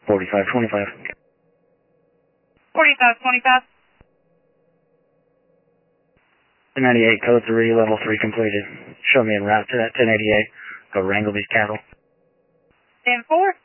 4525. 4525. 1098, code 3, level 3 completed. Show me en route to that 1088. Go wrangle these cattle. 10-4.